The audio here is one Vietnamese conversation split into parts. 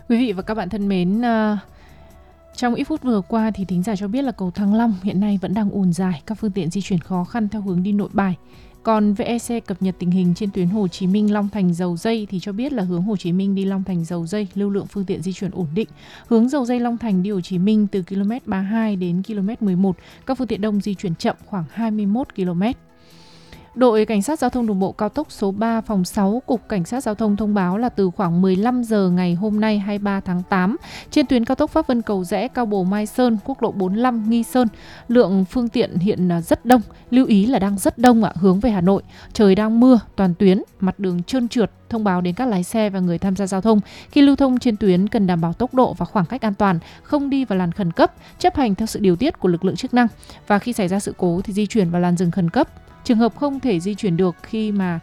Quý vị và các bạn thân mến, trong ít phút vừa qua thì thính giả cho biết là cầu Thăng Long hiện nay vẫn đang ùn dài, các phương tiện di chuyển khó khăn theo hướng đi Nội Bài. Còn VEC cập nhật tình hình trên tuyến Hồ Chí Minh Long Thành Dầu Dây thì cho biết là hướng Hồ Chí Minh đi Long Thành Dầu Dây lưu lượng phương tiện di chuyển ổn định. Hướng Dầu Dây Long Thành đi Hồ Chí Minh từ km 32 đến km 11, các phương tiện đông di chuyển chậm khoảng 21 km. Đội Cảnh sát Giao thông Đường bộ Cao tốc số 3 phòng 6 Cục Cảnh sát Giao thông thông báo là từ khoảng 15 giờ ngày hôm nay 23 tháng 8, trên tuyến cao tốc Pháp Vân Cầu Giẽ, Cao Bồ Mai Sơn, quốc lộ 45 Nghi Sơn, lượng phương tiện hiện rất đông, lưu ý là đang rất đông hướng về Hà Nội. Trời đang mưa, toàn tuyến, mặt đường trơn trượt, thông báo đến các lái xe và người tham gia giao thông khi lưu thông trên tuyến cần đảm bảo tốc độ và khoảng cách an toàn, không đi vào làn khẩn cấp, chấp hành theo sự điều tiết của lực lượng chức năng, và khi xảy ra sự cố thì di chuyển vào làn dừng khẩn cấp. Trường hợp không thể di chuyển được khi mà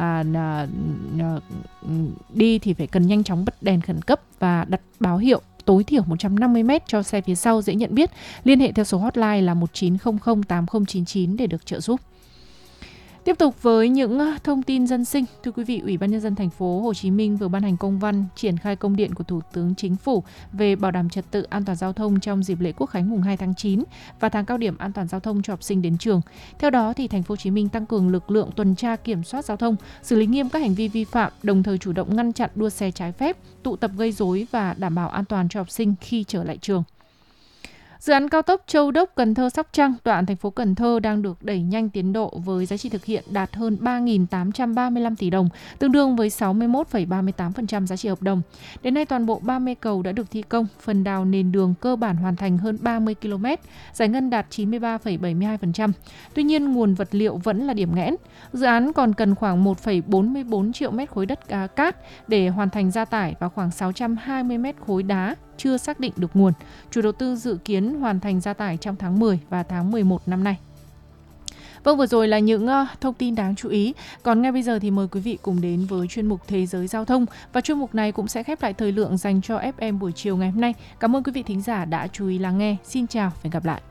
đi thì phải cần nhanh chóng bật đèn khẩn cấp và đặt báo hiệu tối thiểu 150m cho xe phía sau dễ nhận biết. Liên hệ theo số hotline là 1900 8099 để được trợ giúp. Tiếp tục với những thông tin dân sinh, thưa quý vị, Ủy ban Nhân dân thành phố Hồ Chí Minh vừa ban hành công văn triển khai công điện của Thủ tướng Chính phủ về bảo đảm trật tự an toàn giao thông trong dịp lễ Quốc khánh mùng 2 tháng 9 và tháng cao điểm an toàn giao thông cho học sinh đến trường. Theo đó, thì thành phố Hồ Chí Minh tăng cường lực lượng tuần tra kiểm soát giao thông, xử lý nghiêm các hành vi vi phạm, đồng thời chủ động ngăn chặn đua xe trái phép, tụ tập gây rối và đảm bảo an toàn cho học sinh khi trở lại trường. Dự án cao tốc Châu Đốc - Cần Thơ - Sóc Trăng, đoạn thành phố Cần Thơ đang được đẩy nhanh tiến độ với giá trị thực hiện đạt hơn 3.835 tỷ đồng, tương đương với 61,38% giá trị hợp đồng. Đến nay, toàn bộ 30 cầu đã được thi công, phần đào nền đường cơ bản hoàn thành hơn 30 km, giải ngân đạt 93,72%. Tuy nhiên, nguồn vật liệu vẫn là điểm nghẽn. Dự án còn cần khoảng 1,44 triệu mét khối đất cát để hoàn thành gia tải và khoảng 620 mét khối đá chưa xác định được nguồn. Chủ đầu tư dự kiến hoàn thành gia tải trong tháng 10 và tháng 11 năm nay. Vâng, vừa rồi là những thông tin đáng chú ý. Còn ngay bây giờ thì mời quý vị cùng đến với chuyên mục Thế giới Giao thông. Và chuyên mục này cũng sẽ khép lại thời lượng dành cho FM buổi chiều ngày hôm nay. Cảm ơn quý vị thính giả đã chú ý lắng nghe. Xin chào và hẹn gặp lại.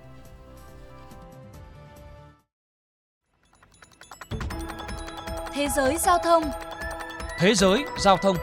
Thế giới Giao thông. Thế giới Giao thông.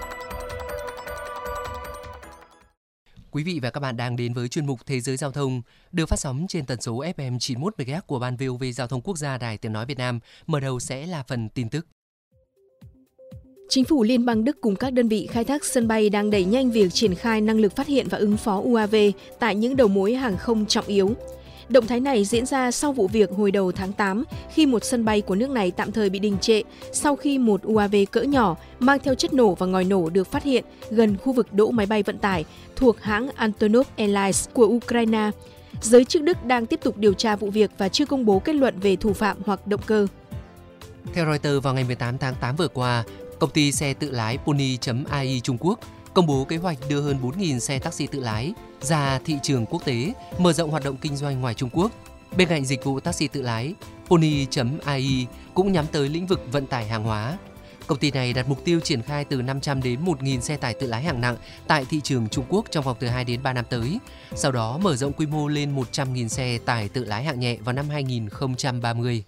Quý vị và các bạn đang đến với chuyên mục Thế giới Giao thông được phát sóng trên tần số FM 91 MHz của Ban VOV Giao thông Quốc gia Đài Tiếng nói Việt Nam. Mở đầu sẽ là phần tin tức. Chính phủ Liên bang Đức cùng các đơn vị khai thác sân bay đang đẩy nhanh việc triển khai năng lực phát hiện và ứng phó UAV tại những đầu mối hàng không trọng yếu. Động thái này diễn ra sau vụ việc hồi đầu tháng 8 khi một sân bay của nước này tạm thời bị đình trệ sau khi một UAV cỡ nhỏ mang theo chất nổ và ngòi nổ được phát hiện gần khu vực đỗ máy bay vận tải thuộc hãng Antonov Airlines của Ukraine. Giới chức Đức đang tiếp tục điều tra vụ việc và chưa công bố kết luận về thủ phạm hoặc động cơ. Theo Reuters, vào ngày 18 tháng 8 vừa qua, công ty xe tự lái Pony.ai Trung Quốc công bố kế hoạch đưa hơn 4.000 xe taxi tự lái ra thị trường quốc tế, mở rộng hoạt động kinh doanh ngoài Trung Quốc. Bên cạnh dịch vụ taxi tự lái, Pony.ai cũng nhắm tới lĩnh vực vận tải hàng hóa. Công ty này đặt mục tiêu triển khai từ 500 đến 1.000 xe tải tự lái hạng nặng tại thị trường Trung Quốc trong vòng từ 2 đến 3 năm tới, sau đó mở rộng quy mô lên 100.000 xe tải tự lái hạng nhẹ vào năm 2030.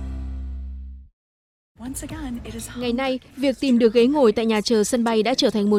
Ngày nay, việc tìm được ghế ngồi tại nhà chờ sân bay đã trở thành một